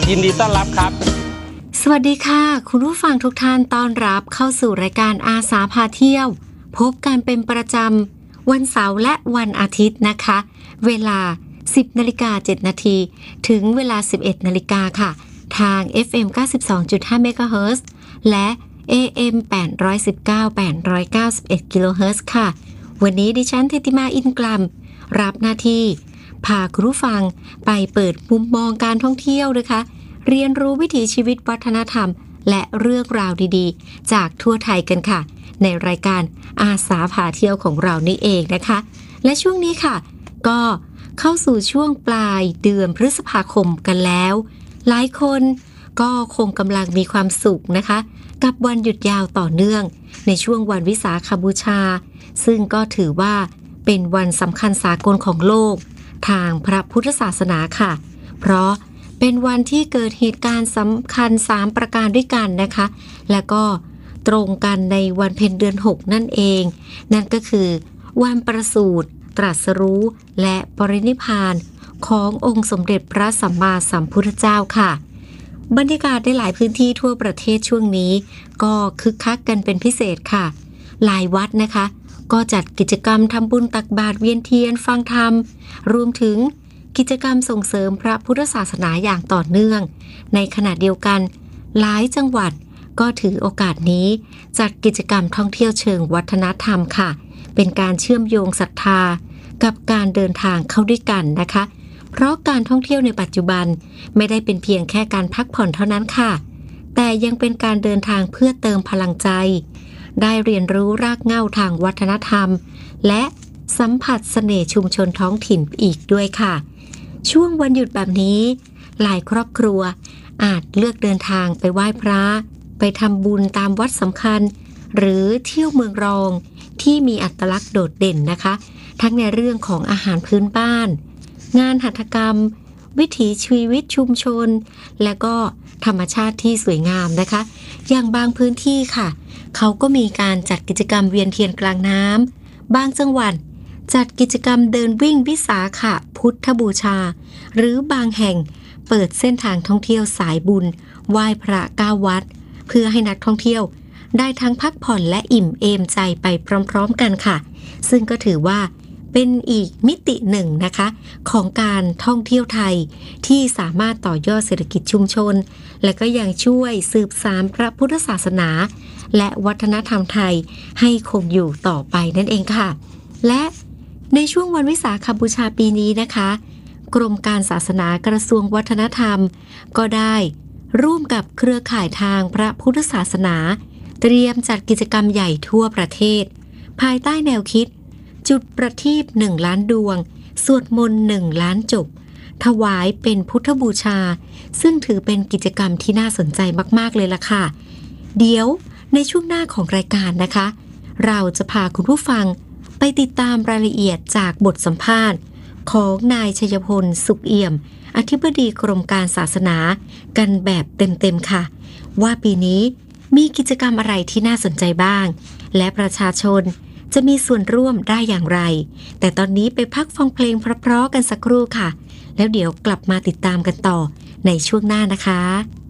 ยินดีต้อนรับครับสวัสดีค่ะคุณผู้ฟังทุกท่านต้อนรับเข้าสู่รายการอาสาพาเที่ยวพบกันเป็นประจำวันเสาร์และวันอาทิตย์นะคะเวลา 10:07 น.ถึงเวลา 11 น.ค่ะทาง FM 92.5 เมกะเฮิรตซ์และ AM 819 891 กิโลเฮิรตซ์ค่ะวันนี้ดิฉันธิติมาอินกลัมรับหน้าที่พาคุณผู้ฟังไปเปิดมุมมองการท่องเที่ยวนะคะเรียนรู้วิถีชีวิตวัฒนธรรมและเรื่องราวดีๆจากทั่วไทยกันค่ะในรายการอาสาพาเที่ยวของเรานี่เองนะคะและช่วงนี้ค่ะก็เข้าสู่ช่วงปลายเดือนพฤษภาคมกันแล้วหลายคนก็คงกำลังมีความสุขนะคะกับวันหยุดยาวต่อเนื่องในช่วงวันวิสาขบูชาซึ่งก็ถือว่าเป็นวันสำคัญสากลของโลกทางพระพุทธศาสนาค่ะเพราะเป็นวันที่เกิดเหตุการณ์สำคัญ3ประการด้วยกันนะคะและก็ตรงกันในวันเพ็ญเดือน6นั่นเองนั่นก็คือวันประสูติตรัสรู้และปรินิพพานขององค์สมเด็จพระสัมมาสัมพุทธเจ้าค่ะบรรยากาศในหลายพื้นที่ทั่วประเทศช่วงนี้ก็คึกคักกันเป็นพิเศษค่ะหลายวัดนะคะก็จัดกิจกรรมทำบุญตักบาตรเวียนเทียนฟังธรรมรวมถึงกิจกรรมส่งเสริมพระพุทธศาสนาอย่างต่อเนื่องในขณะเดียวกันหลายจังหวัดก็ถือโอกาสนี้จัดกิจกรรมท่องเที่ยวเชิงวัฒนธรรมค่ะเป็นการเชื่อมโยงศรัทธากับการเดินทางเข้าด้วยกันนะคะเพราะการท่องเที่ยวในปัจจุบันไม่ได้เป็นเพียงแค่การพักผ่อนเท่านั้นค่ะแต่ยังเป็นการเดินทางเพื่อเติมพลังใจได้เรียนรู้รากเหง้าทางวัฒนธรรมและสัมผัสเสน่ห์ชุมชนท้องถิ่นอีกด้วยค่ะช่วงวันหยุดแบบนี้หลายครอบครัวอาจเลือกเดินทางไปไหว้พระไปทำบุญตามวัดสำคัญหรือเที่ยวเมืองรองที่มีอัตลักษณ์โดดเด่นนะคะทั้งในเรื่องของอาหารพื้นบ้านงานหัตถกรรมวิถีชีวิตชุมชนและก็ธรรมชาติที่สวยงามนะคะอย่างบางพื้นที่ค่ะเขาก็มีการจัดกิจกรรมเวียนเทียนกลางน้ำบางจังหวัดจัดกิจกรรมเดินวิ่งวิสาขพุทธบูชาหรือบางแห่งเปิดเส้นทางท่องเที่ยวสายบุญไหว้พระ9วัดเพื่อให้นักท่องเที่ยวได้ทั้งพักผ่อนและอิ่มเอมใจไปพร้อมๆกันค่ะซึ่งก็ถือว่าเป็นอีกมิติหนึ่งนะคะของการท่องเที่ยวไทยที่สามารถต่อยอดเศรษฐกิจชุมชนและก็ยังช่วยสืบสานพระพุทธศาสนาและวัฒนธรรมไทยให้คงอยู่ต่อไปนั่นเองค่ะและในช่วงวันวิสาขบูชาปีนี้นะคะกรมการศาสนากระทรวงวัฒนธรรมก็ได้ร่วมกับเครือข่ายทางพระพุทธศาสนาเตรียมจัดกิจกรรมใหญ่ทั่วประเทศภายใต้แนวคิดจุดประทีป1 ล้านดวงสวดมนต์1 ล้านจบถวายเป็นพุทธบูชาซึ่งถือเป็นกิจกรรมที่น่าสนใจมากๆเลยล่ะค่ะเดี๋ยวในช่วงหน้าของรายการนะคะเราจะพาคุณผู้ฟังไปติดตามรายละเอียดจากบทสัมภาษณ์ของนายชัยพลสุขเอี่ยมอธิบดีกรมการศาสนากันแบบเต็มๆค่ะว่าปีนี้มีกิจกรรมอะไรที่น่าสนใจบ้างและประชาชนจะมีส่วนร่วมได้อย่างไรแต่ตอนนี้ไปพักฟังเพลงเพราะๆกันสักครู่ค่ะแล้วเดี๋ยวกลับมาติดตามกันต่อในช่วงหน้านะคะ